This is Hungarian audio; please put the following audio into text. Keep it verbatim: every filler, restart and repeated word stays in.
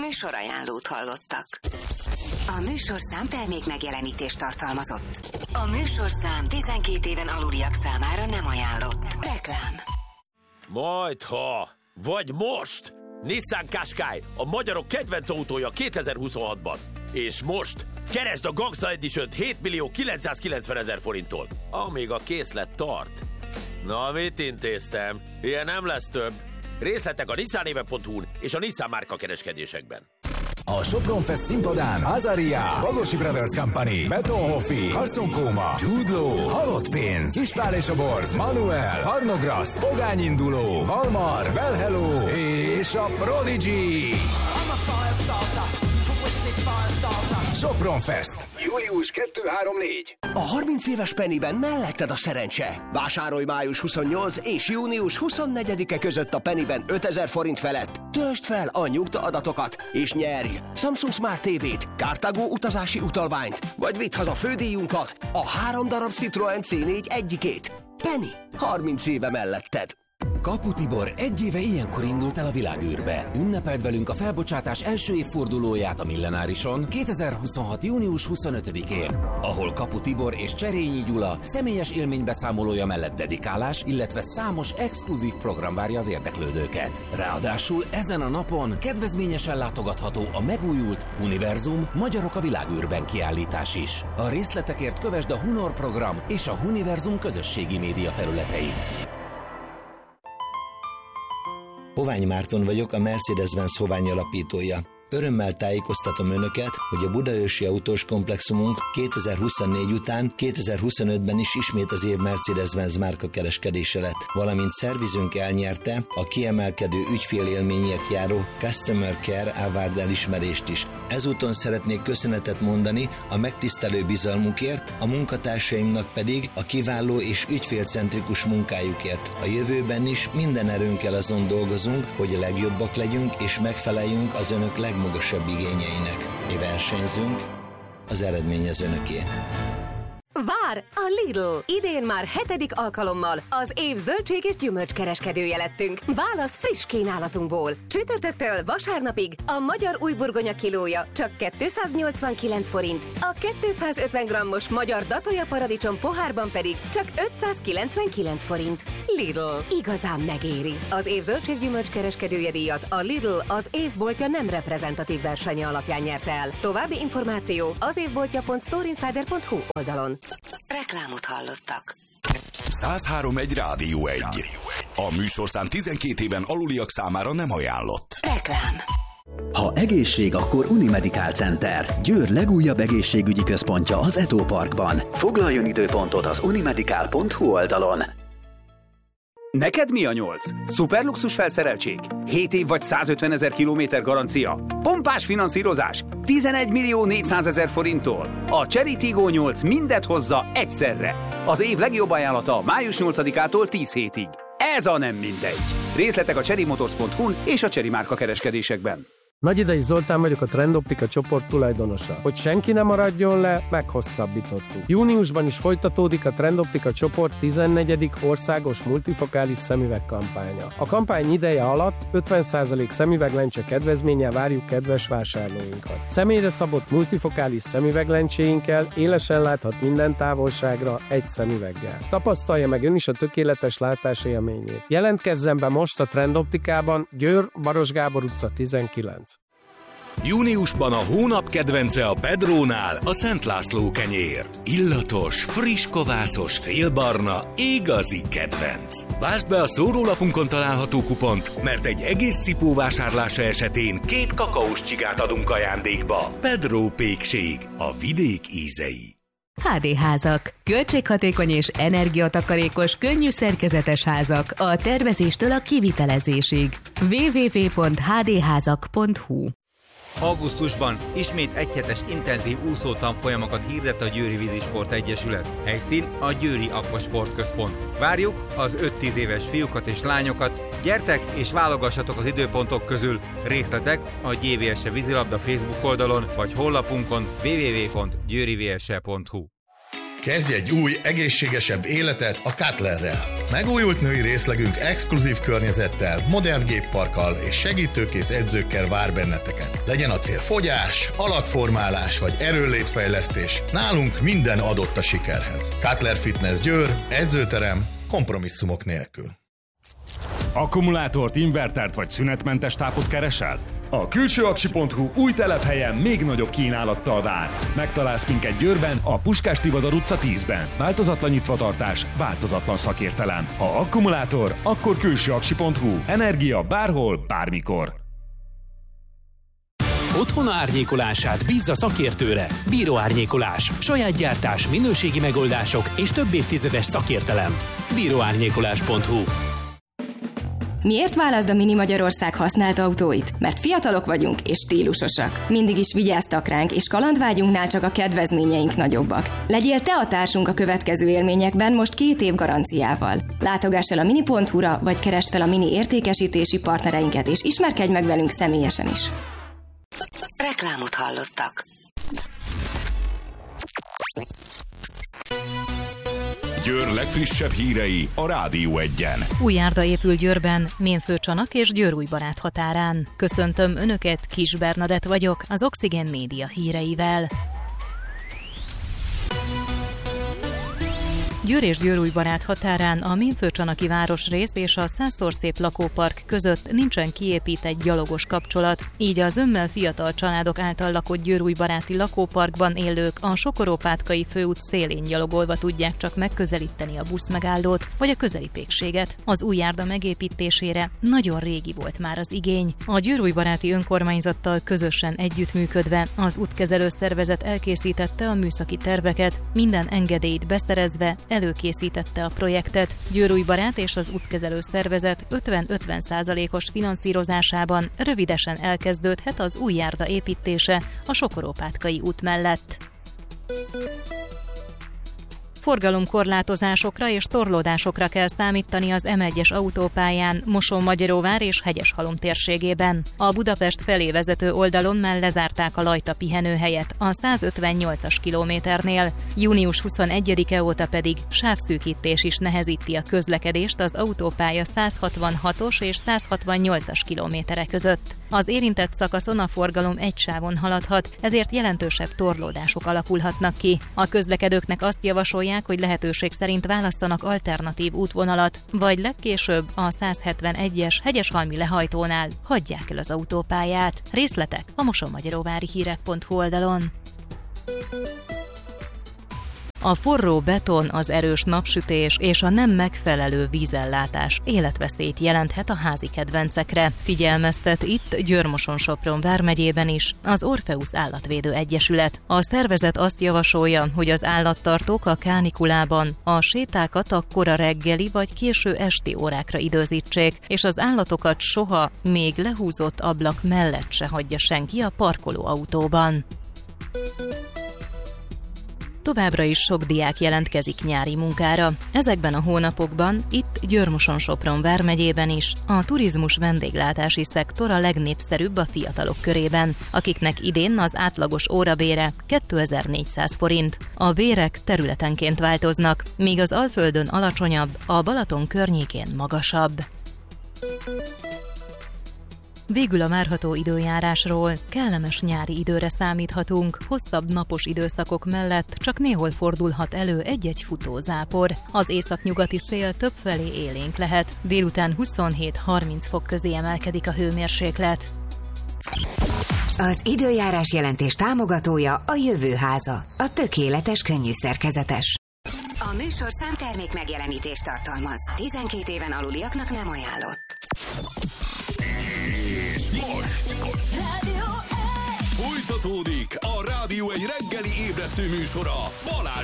Műsorajánlót hallottak. A műsorszám termék megjelenítést tartalmazott. A műsorszám tizenkét éven aluliak számára nem ajánlott. Reklám. Majdha, vagy most! Nissan Qashqai, a magyarok kedvenc autója kétezer-huszonhatban. És most keresd a Gangsta Edition-t hét millió kilencszázkilencvenezer forinttól, amíg a készlet tart. Na, mit intéztem? Ilyen nem lesz több. Részletek a nissanéve pont hu-n és a Nissan márka kereskedésekben. A Sopron Fest színpadán Azaria, Bagosi Brothers Company, Beton Hoffi, Harson Kóma, Jude Law, Halott Pénz, Ispál és a Borz, Manuel, Harnograszt, Pogány Induló, Valmar, Well Hello és a Prodigy. Sopron Fest. július kettő három négy. A harminc éves Pennyben melletted a szerencse. Vásárolj május huszonnyolcadika és június huszonnegyedike között a Pennyben ötezer forint felett. Töltsd fel a nyugta adatokat és nyerj Samsung Smart té vét, Cartago utazási utalványt, vagy vidd haza fődíjunkat, a három darab Citroen cé négy egyikét. Penny, harminc éve melletted. Kapu Tibor egy éve ilyenkor indult el a világűrbe. Ünnepeld velünk a felbocsátás első évfordulóját a Millenárison kétezer-huszonhat. június huszonötödikén, ahol Kapu Tibor és Cserényi Gyula személyes élménybeszámolója mellett dedikálás, illetve számos exkluzív program várja az érdeklődőket. Ráadásul ezen a napon kedvezményesen látogatható a megújult Univerzum Magyarok a világűrben kiállítás is. A részletekért kövesd a Hunor program és a Univerzum közösségi média felületeit. Hovány Márton vagyok, a Mercedes-Benz Hovány alapítója. Örömmel tájékoztatom Önöket, hogy a budaörsi autós komplexumunk kétezer-huszonnégy után kétezer-huszonötben is ismét az év Mercedes-Benz márka kereskedése lett, valamint szervizünk elnyerte a kiemelkedő ügyfélélményért járó Customer Care Award elismerést is. Ezúton szeretnék köszönetet mondani a megtisztelő bizalmukért, a munkatársaimnak pedig a kiváló és ügyfélcentrikus munkájukért. A jövőben is minden erőnkkel azon dolgozunk, hogy a legjobbak legyünk és megfeleljünk az Önök legmagasabb magasabb igényeinek. Mi versenyzünk, az eredmény az Önöké. Vár! A Lidl! Idén már hetedik alkalommal az év zöldség és gyümölcskereskedője lettünk. Válasz friss kínálatunkból. Csütörtöktől vasárnapig a magyar újburgonya kilója csak kétszáznyolcvankilenc forint, a kétszázötven grammos magyar datója paradicsom pohárban pedig csak ötszázkilencvenkilenc forint. Lidl. Igazán megéri. Az év zöldség gyümölcskereskedője díjat a Lidl az évboltja nem reprezentatív versenye alapján nyerte el. További információ az évboltja pont storeinsider pont hu oldalon. Reklámot hallottak. száz három egy Rádió egy. A műsorszám tizenkét éven aluliak számára nem ajánlott. Reklám. Ha egészség, akkor Unimedical Center. Győr legújabb egészségügyi központja az Eto Parkban. Foglaljon időpontot az unimedical pont hu oldalon. Neked mi a nyolc? Szuperluxus felszereltség? hét év vagy százötvenezer kilométer garancia? Pompás finanszírozás? tizenegy millió négyszázezer forinttól? A Chery Tiggo nyolc mindet hozza egyszerre. Az év legjobb ajánlata május nyolcadikától tíz hétig. Ez a nem mindegy. Részletek a cherry motors pont hu-n és a Chery márka kereskedésekben. Nagyidei Zoltán vagyok, a Trendoptika csoport tulajdonosa. Hogy senki ne maradjon le, meghosszabbítottuk. Júniusban is folytatódik a Trendoptika csoport tizennegyedik országos multifokális szemüveg kampánya. A kampány ideje alatt ötven százalék szemüveglencse kedvezménnyel várjuk kedves vásárlóinkat. Személyre szabott multifokális szemüveglencséinkkel élesen láthat minden távolságra egy szemüveggel. Tapasztalja meg ön is a tökéletes látás élményét. Jelentkezzen be most a Trendoptikában, Győr, Baros Gábor utca tizenkilenc. Júniusban a hónap kedvence a Pedrónál a Szent László kenyér. Illatos, friss kovászos, félbarna, igazi kedvenc. Vásd be a szórólapunkon található kupont, mert egy egész cipó vásárlása esetén két kakaós csigát adunk ajándékba. Pedró pékség, a vidék ízei. há dé házak. Költséghatékony és energiatakarékos, könnyű szerkezetes házak a tervezéstől a kivitelezésig. double-u double-u double-u pont há dé házak pont hu. Augusztusban ismét egyhetes intenzív úszótanfolyamokat hirdet a Győri Vízisport Egyesület. Helyszín a Győri Aqua Sportközpont. Várjuk az öt-tíz éves fiúkat és lányokat. Gyertek és válogassatok az időpontok közül. Részletek a gé vé es e vízilabda Facebook oldalon vagy honlapunkon double-u double-u double-u pont győri vé es e pont hu. Kezdj egy új, egészségesebb életet a Cutlerrel. Megújult női részlegünk exkluzív környezettel, modern gépparkkal és segítőkész edzőkkel vár benneteket. Legyen a cél fogyás, alakformálás vagy erőnlétfejlesztés, nálunk minden adott a sikerhez. Cutler Fitness Győr, edzőterem, kompromisszumok nélkül. Akkumulátort, invertert vagy szünetmentes tápot keresel? A külsőaksi pont hu új telephelyen még nagyobb kínálattal vár. Megtalálsz minket Győrben, a Puskás Tivadar utca tízben. Változatlan nyitvatartás, változatlan szakértelem. Ha akkumulátor, akkor külsőaksi pont hu. Energia bárhol, bármikor. Otthon árnyékolását bízza szakértőre. Bíró Árnyékolás. Saját gyártás, minőségi megoldások és több évtizedes szakértelem. bíró árnyékolás pont hu. Miért válaszd a Mini Magyarország használt autóit? Mert fiatalok vagyunk és stílusosak. Mindig is vigyáztak ránk, és kalandvágyunknál csak a kedvezményeink nagyobbak. Legyél te a társunk a következő élményekben most két év garanciával. Látogass el a mini pont hu-ra, vagy keresd fel a Mini értékesítési partnereinket, és ismerkedj meg velünk személyesen is. Reklámot hallottak. Győr legfrissebb hírei a Rádió egyen. Új járda épül Győrben, Ménfőcsanak és Győr-Újbarát határán. Köszöntöm Önöket, Kis Bernadett vagyok, az Oxygen Média híreivel. Győr és Győr-Újbarát határán a Ménfőcsanaki városrész és a Százszor Szép lakópark között nincsen kiépített gyalogos kapcsolat, így a zömmel fiatal családok által lakott Győr-Újbaráti lakóparkban élők a Sokorópátkai főút szélén gyalogolva tudják csak megközelíteni a buszmegállót vagy a közeli pékséget. Az új járda megépítésére nagyon régi volt már az igény. A Győr-Újbaráti önkormányzattal közösen együttműködve az útkezelő szervezet elkészítette a műszaki terveket, minden engedélyt beszerezve előkészítette a projektet. Győr-Újbarát és az útkezelő szervezet ötven-ötven százalékos finanszírozásában rövidesen elkezdődhet az új járda építése a Sokorópátkai út mellett. Forgalomkorlátozásokra és torlódásokra kell számítani az em egyes autópályán Moson-Magyaróvár és Hegyeshalom térségében. A Budapest felé vezető oldalon már lezárták a Lajta pihenőhelyet a százötvennyolcas kilométernél. június huszonegyedike óta pedig sávszűkítés is nehezíti a közlekedést az autópálya százhatvanhatos és százhatvannyolcas kilométere között. Az érintett szakaszon a forgalom egy sávon haladhat, ezért jelentősebb torlódások alakulhatnak ki. A közlekedőknek azt javasolják, hogy lehetőség szerint válasszanak alternatív útvonalat, vagy legkésőbb a százhetvenegyes Hegyeshalmi lehajtónál hagyják el az autópályát. Részletek a mosonmagyaróvári hírek pont hu oldalon. A forró beton, az erős napsütés és a nem megfelelő vízellátás életveszélyt jelenthet a házi kedvencekre. Figyelmeztet itt Győr-Moson-Sopron vármegyében is az Orpheus Állatvédő Egyesület. A szervezet azt javasolja, hogy az állattartók a kánikulában a sétákat a kora reggeli vagy késő esti órákra időzítsék, és az állatokat soha még lehúzott ablak mellett se hagyja senki a parkoló autóban. Továbbra is sok diák jelentkezik nyári munkára. Ezekben a hónapokban itt Győr-Moson-Sopron vármegyében is a turizmus vendéglátási szektor a legnépszerűbb a fiatalok körében, akiknek idén az átlagos órabére kétezer-négyszáz forint. A bérek területenként változnak, míg az Alföldön alacsonyabb, a Balaton környékén magasabb. Végül a várható időjárásról. Kellemes nyári időre számíthatunk, hosszabb napos időszakok mellett csak néhol fordulhat elő egy-egy futózápor. Az északnyugati szél többfelé élénk lehet, délután huszonhét-harminc fok közé emelkedik a hőmérséklet. Az időjárás jelentés támogatója a Jövőháza, a tökéletes könnyű szerkezetes. A műsorszám termék megjelenítést tartalmaz. tizenkét éven aluliaknak nem ajánlott. És most Rádió egy. Folytatódik a Rádió egy reggeli ébresztő műsora Balázs